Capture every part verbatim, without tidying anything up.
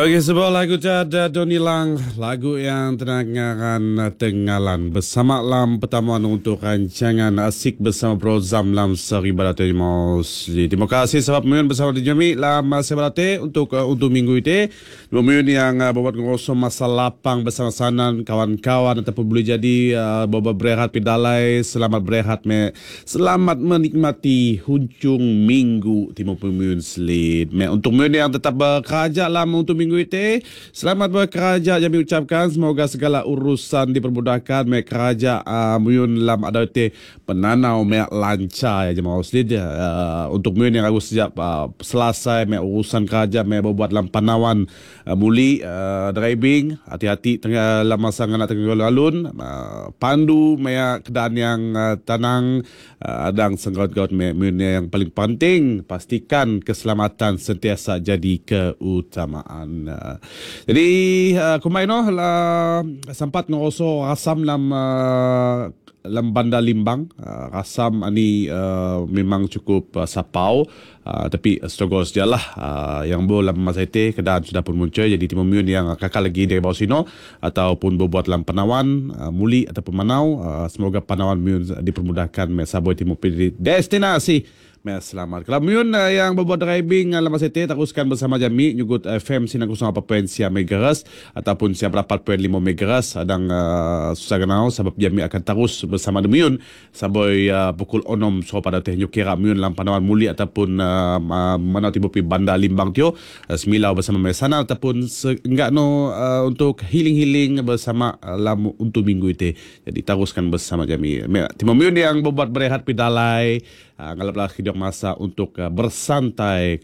Oke, sebuah lagu Jada Doni Lang, lagu yang tenangan Tenggalan bersama Lam pertama untuk rancangan Asik bersama Bro Zam Lam Seri Balate Mosli. Terima kasih sebab mungkin bersama di Jami Lam Seri Balate untuk uh, untuk minggu ini. Mungkin yang uh, buat ngosong masa lapang bersama sanan kawan-kawan ataupun boleh jadi uh, bawa berehat pidalai. Selamat berehat me, selamat menikmati hunjung minggu Timur Pemiun Selit. Me untuk mungkin yang tetap bekerja Lam untuk minggu itu, selamat bekerja kami ucapkan, semoga segala urusan dipermudahkan. Mek kerja uh, muyun lam ada te penanau mek lancar ya jemaah muslim uh, untuk muyun yang aku sejak uh, selesai mek urusan kerja mek buat lam panawan uh, muli uh, driving hati-hati tengah lam masa nak tengah alun uh, pandu mek keadaan yang uh, tenang uh, adang senggot-got mek muyun yang paling penting pastikan keselamatan sentiasa jadi keutamaan. Uh, jadi uh, kumai no la sempat ngoso rasam lam uh, lam Bandar Limbang. Uh, rasam ani uh, memang cukup uh, sapau uh, tapi strogos je lah uh, yang bo lam masa itu keadaan sudah pun muncul. Jadi timur miun yang kakak lagi dari bawah sino ataupun berbuat lam Panawan uh, muli ataupun Manau, uh, semoga Panawan miun dipermudahkan me saboi timur pilih destinasi. Mas selamat. Kalau miun uh, yang berbuat driving uh, lama sete teruskan bersama jami nyugut F M sinar kosong apa poin siam megahertz ataupun siam lapan poin lima megahertz adang uh, susah kenal sebab jami akan terus bersama miun sampai uh, pukul onom so pada teh nyukira miun lam Panawan muli ataupun uh, mana tiba pi Bandar Limbang tio uh, semilau bersama mesana ataupun enggak no uh, untuk healing-healing bersama uh, lam untuk minggu itu. Jadi teruskan bersama jami. Timur miun yang berbuat berehat pidalai Uh, ngalaplah kidok masa untuk uh, bersantai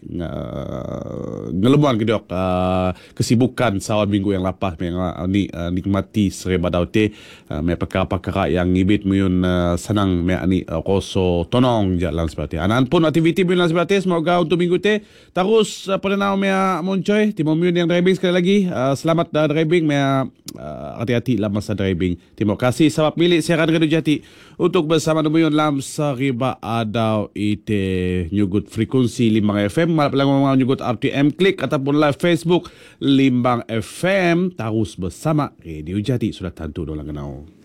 uh, ngelemuan kidok uh, kesibukan sawan minggu yang lepas uh, ni uh, nikmati serba daute uh, me perkara-perkara yang ngibit muyun uh, senang me ani uh, koso tonong jalan seperti anan pun aktiviti muyun seperti semoga untuk minggu te terus uh, pernah me moncoy timur muyun yang driving sekali lagi uh, selamat uh, driving me uh, hati-hati lah masa driving. Terima kasih sebab milik siaran Radio Jati untuk bersama muyun lam Seriba ada ite nyugut frekuensi Limbang F M malah pelang nyugut R T M klik ataupun live Facebook Limbang F M terus bersama Radio Jati sudah tentu dolang kenal.